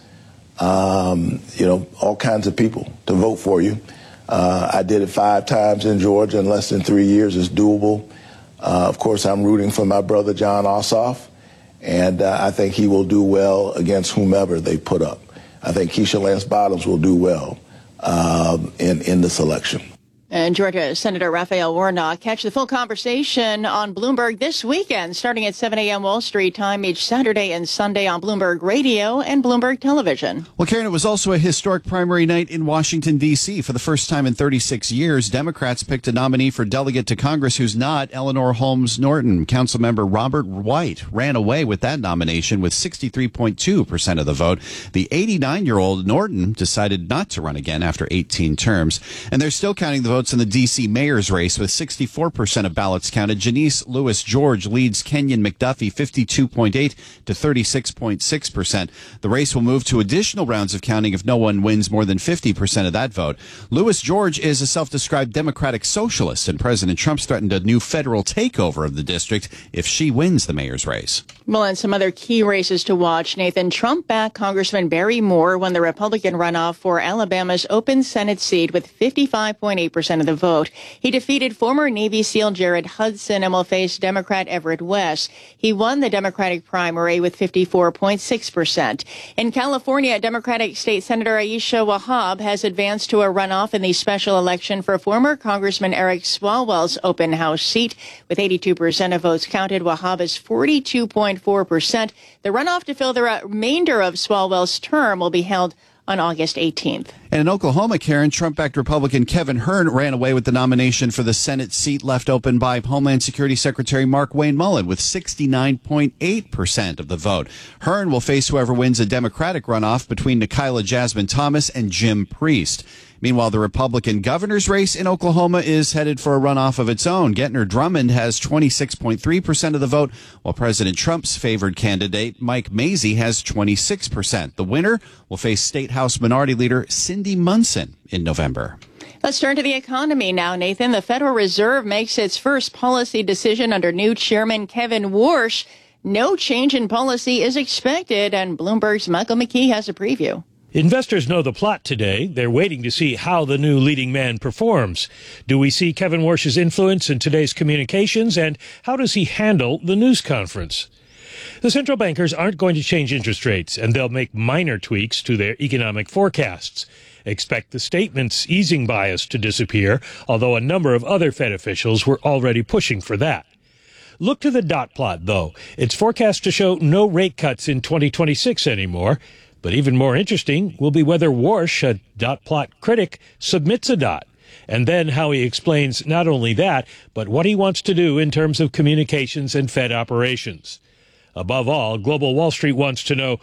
all kinds of people to vote for you. I did it 5 times in Georgia in less than 3 years. It's doable. Of course, I'm rooting for my brother, Jon Ossoff, and I think he will do well against whomever they put up. I think Keisha Lance Bottoms will do well in this election. And Georgia Senator Raphael Warnock. Catch the full conversation on Bloomberg this weekend, starting at 7 a.m. Wall Street time each Saturday and Sunday on Bloomberg Radio and Bloomberg Television. Well, Karen, it was also a historic primary night in Washington, D.C. For the first time in 36 years, Democrats picked a nominee for delegate to Congress who's not Eleanor Holmes Norton. Councilmember Robert White ran away with that nomination with 63.2% of the vote. The 89-year-old Norton decided not to run again after 18 terms. And they're still counting the votes votes in the D.C. mayor's race with 64% of ballots counted. Janice Lewis George leads Kenyon McDuffie 52.8 to 36.6%. The race will move to additional rounds of counting if no one wins more than 50% of that vote. Lewis George is a self-described Democratic socialist, and President Trump's threatened a new federal takeover of the district if she wins the mayor's race. Well, and some other key races to watch. Nathan, Trump-backed Congressman Barry Moore won the Republican runoff for Alabama's open Senate seat with 55.8% of the vote. He defeated former Navy SEAL Jared Hudson and will face Democrat Everett West. He won the Democratic primary with 54.6%. In California, Democratic State Senator Aisha Wahab has advanced to a runoff in the special election for former Congressman Eric Swalwell's open House seat. With 82% of votes counted, Wahab is 42.4%. The runoff to fill the remainder of Swalwell's term will be held on August 18th. And in Oklahoma, Karen, Trump-backed Republican Kevin Hern ran away with the nomination for the Senate seat left open by Homeland Security Secretary Mark Wayne Mullen with 69.8% of the vote. Hern will face whoever wins a Democratic runoff between Nikayla Jasmine Thomas and Jim Priest. Meanwhile, the Republican governor's race in Oklahoma is headed for a runoff of its own. Gentner Drummond has 26.3% of the vote, while President Trump's favored candidate, Mike Mazzei, has 26%. The winner will face State House Minority Leader Cindy Munson in November. Let's turn to the economy now, Nathan. The Federal Reserve makes its first policy decision under new Chairman Kevin Warsh. No change in policy is expected, and Bloomberg's Michael McKee has a preview. Investors know the plot today. They're waiting to see how the new leading man performs. Do we see Kevin Warsh's influence in today's communications, and how does he handle the news conference? The central bankers aren't going to change interest rates, and they'll make minor tweaks to their economic forecasts. Expect the statement's easing bias to disappear, although a number of other Fed officials were already pushing for that. Look to the dot plot, though. It's forecast to show no rate cuts in 2026 anymore. But even more interesting will be whether Warsh, a dot plot critic, submits a dot, and then how he explains not only that, but what he wants to do in terms of communications and Fed operations. Above all, Global Wall Street wants to know